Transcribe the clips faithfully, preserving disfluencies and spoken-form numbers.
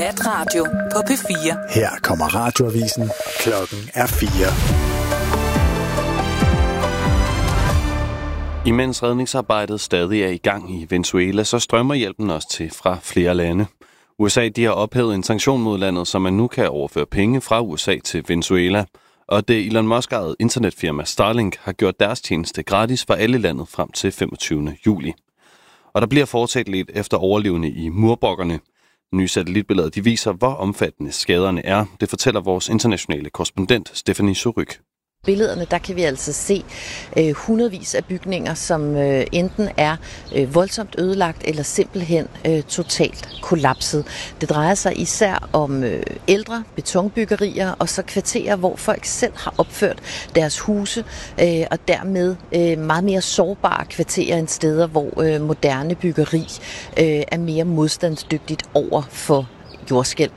Natradio på P fire. Her kommer radioavisen. Klokken er fire. Imens redningsarbejdet stadig er i gang i Venezuela, så strømmer hjælpen også til fra flere lande. U S A de har ophævet en sanktion mod landet, så man nu kan overføre penge fra U S A til Venezuela. Og det Elon Musk-ejede internetfirma Starlink har gjort deres tjeneste gratis for alle landet frem til femogtyvende juli. Og der bliver fortsat lidt efter overlevende i murbokkerne. Nye satellitbilleder de viser, hvor omfattende skaderne er. Det fortæller vores internationale korrespondent Stephanie Suryk. Billederne, der kan vi altså se øh, hundredvis af bygninger, som øh, enten er øh, voldsomt ødelagt eller simpelthen øh, totalt kollapset. Det drejer sig især om øh, ældre betonbyggerier og så kvarterer, hvor folk selv har opført deres huse, øh, og dermed øh, meget mere sårbare kvarterer end steder, hvor øh, moderne byggeri øh, er mere modstandsdygtigt over for jordskælv.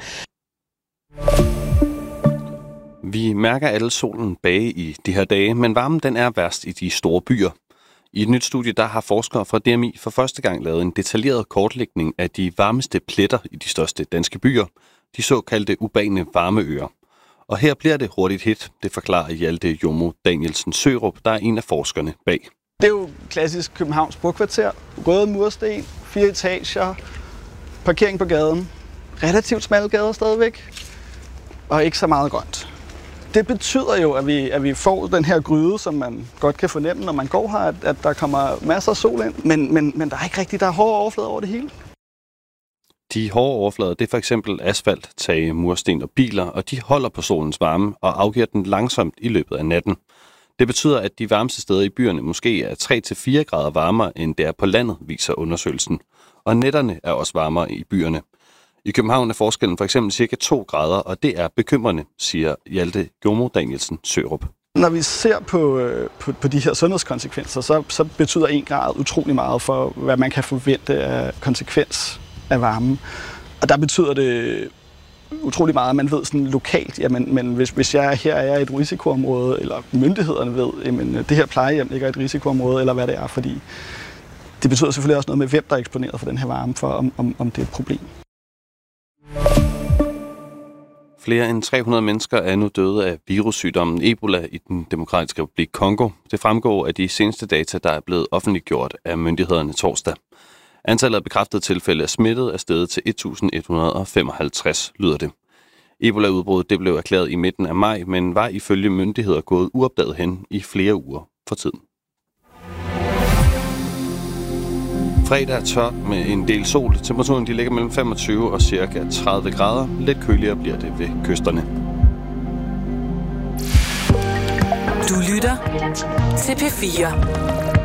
Vi mærker alle solen bage i de her dage, men varmen den er værst i de store byer. I et nyt studie der har forskere fra D M I for første gang lavet en detaljeret kortlægning af de varmeste pletter i de største danske byer, de såkaldte urbane varmeøer. Og her bliver det hurtigt hit, det forklarer Hjalte Jomo Danielsen Sørup, der er en af forskerne bag. Det er jo klassisk Københavns brokvarter. Røde mursten, fire etager, parkering på gaden, relativt smalle gader stadigvæk, og ikke så meget grønt. Det betyder jo, at vi, at vi får den her gryde, som man godt kan fornemme, når man går her, at, at der kommer masser af sol ind, men, men, men der er ikke rigtigt, der er hårde overflader over det hele. De hårde overflader, det er for eksempel asfalt, tage, mursten og biler, og de holder på solens varme og afgiver den langsomt i løbet af natten. Det betyder, at de varmeste steder i byerne måske er tre til fire grader varmere, end det er på landet, viser undersøgelsen. Og nætterne er også varmere i byerne. I København er forskellen for eksempel cirka to grader, og det er bekymrende, siger Hjalte Jomo Danielsen Sørup. Når vi ser på, på, på de her sundhedskonsekvenser, så, så betyder en grad utrolig meget for, hvad man kan forvente af konsekvens af varmen. Og der betyder det utrolig meget, at man ved sådan lokalt, jamen, men hvis, hvis jeg her er i et risikoområde, eller myndighederne ved, jamen, det her plejehjem ligger i et risikoområde, eller hvad det er, fordi det betyder selvfølgelig også noget med, hvem der er eksponeret for den her varme, for om, om, om det er et problem. Flere end tre hundrede mennesker er nu døde af virussygdommen Ebola i den Demokratiske Republik Kongo. Det fremgår af de seneste data, der er blevet offentliggjort af myndighederne torsdag. Antallet af bekræftede tilfælde af smittet er steget til et tusind et hundrede og femoghalvtreds, lyder det. Ebola-udbruddet det blev erklæret i midten af maj, men var ifølge myndigheder gået uopdaget hen i flere uger for tiden. Fredag er tørt med en del sol. Temperaturen de ligger mellem femogtyve og cirka tredive grader. Lidt køligere bliver det ved kysterne. Du lytter til P fire.